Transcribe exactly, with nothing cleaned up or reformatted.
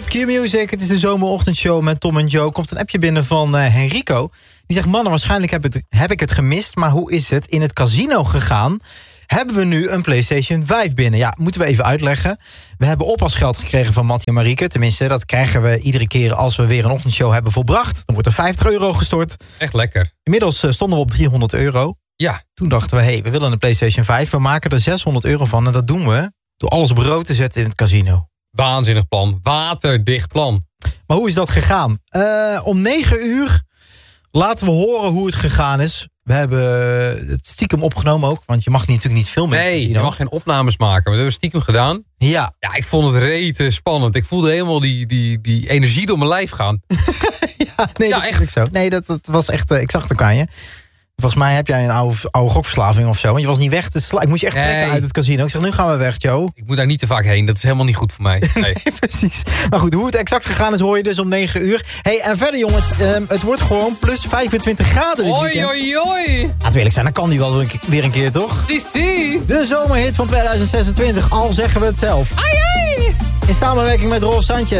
op Q-Music. Het is de zomerochtendshow met Tom en Joe. Komt een appje binnen van uh, Henrico. Die zegt, mannen, waarschijnlijk heb, het, heb ik het gemist... maar hoe is het in het casino gegaan? Hebben we nu een PlayStation vijf binnen? Ja, moeten we even uitleggen. We hebben oppasgeld gekregen van Mattie en Marieke. Tenminste, dat krijgen we iedere keer als we weer een ochtendshow hebben volbracht. Dan wordt er vijftig euro gestort. Echt lekker. Inmiddels uh, stonden we op driehonderd euro. Ja. Toen dachten we, hé, hey, we willen een PlayStation vijf. We maken er zeshonderd euro van en dat doen we... door alles op rood te zetten in het casino. Waanzinnig plan. Waterdicht plan. Maar hoe is dat gegaan? Uh, om negen uur laten we horen hoe het gegaan is. We hebben het stiekem opgenomen ook. Want je mag natuurlijk niet filmen. Nee, je mag geen opnames maken. Maar dat hebben we stiekem gedaan. Ja. Ja, ik vond het rete spannend. Ik voelde helemaal die, die, die energie door mijn lijf gaan. ja, nee, ja, dat echt. Ik zo. Nee, dat, dat was echt... Uh, ik zag het ook aan je. Volgens mij heb jij een oude, oude gokverslaving of zo. Want je was niet weg te slaan. Ik moest je echt nee. trekken uit het casino. Ik zeg, nu gaan we weg, Joe. Ik moet daar niet te vaak heen. Dat is helemaal niet goed voor mij. Nee, nee precies. Maar goed, hoe het exact gegaan is, hoor je dus om negen uur. Hey, en verder jongens, um, het wordt gewoon plus vijfentwintig graden dit weekend. Oei, oei, oei. Laten we eerlijk zijn, dan kan die wel weer een keer, toch? Si, si. De zomerhit van tweeduizend zesentwintig, al zeggen we het zelf. Ai, ai. In samenwerking met Rolf Sanchez.